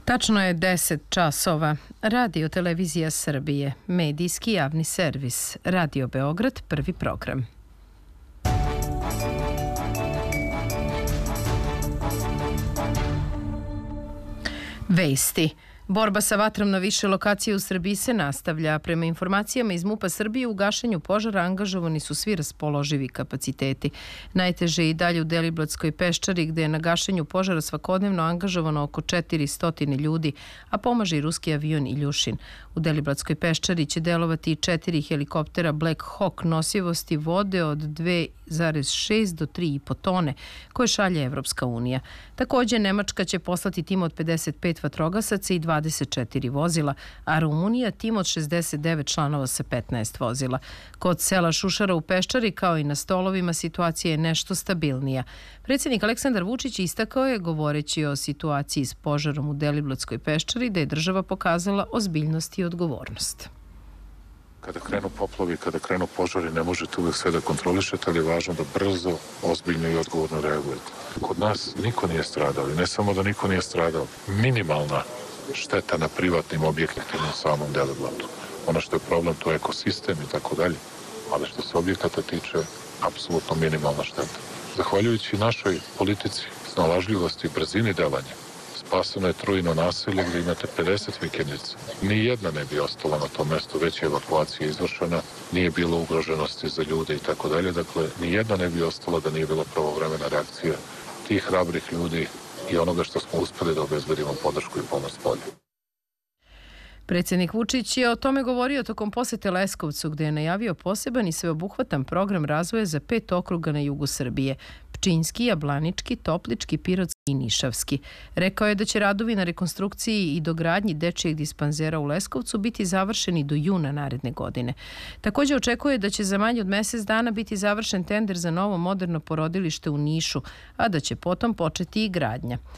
Tačno je 10 časova. Radio Televizija Srbije, medijski javni servis, Radio Beograd, prvi program. Vesti. Borba sa vatrom na više lokacije u Srbiji se nastavlja. Prema informacijama iz MUP-a Srbije u gašenju požara angažovani su svi raspoloživi kapaciteti. Najteže je i dalje u Deliblatskoj peščari gde je na gašenju požara svakodnevno angažovano oko 400 ljudi, a pomaže i ruski avion Iljušin. U Deliblatskoj peščari će delovati i 4 helikoptera Black Hawk nosivosti vode od 2,6 do 3,5 tone koje šalje Evropska unija. Također, Nemačka će poslati tim od 55 vatrogasaca i 24 vozila, a Rumunija tim od 69 članova sa 15 vozila. Kod sela Šušara u Peščari, kao i na Stolovima, situacija je nešto stabilnija. Predsjednik Aleksandar Vučić istakao je, govoreći o situaciji s požarom u Deliblatskoj peščari, da je država pokazala ozbiljnost i odgovornost. Kada krenu poplavi, kada krenu požari, ne možete uvek sve da kontrolišete, ali je važno da brzo, ozbiljno i odgovorno reagujete. Kod nas niko nije stradao i ne samo da niko nije stradao, minimalna šteta na privatnim objektima u samom Deliblatu. Ono što je problem, to je ekosistem i tako dalje, ali što se objekata tiče, apsolutno minimalna šteta. Zahvaljujući našoj politici, snalažljivosti i brzini delanja, spaseno je Trujino naselje gdje imate 50 vikendica. Nijedna ne bi ostala na tom mestu, već je evakuacija izvršena, nije bilo ugroženosti za ljude i tako dalje. Dakle, nijedna ne bi ostala da nije bila pravovremena reakcija tih hrabrih ljudi i onoga što smo uspeli da obezbedimo podršku i pomoć polju. Predsjednik Vučić je o tome govorio tokom posete Leskovcu, gdje je najavio poseban i sveobuhvatan program razvoja za 5 okruga na jugu Srbije: Pčinjski, Jablanički, Toplički, Pirotski i Nišavski. Rekao je da će radovi na rekonstrukciji i dogradnji dečijeg dispanzera u Leskovcu biti završeni do juna naredne godine. Također očekuje da će za manje od mjesec dana biti završen tender za novo moderno porodilište u Nišu, a da će potom početi i gradnja.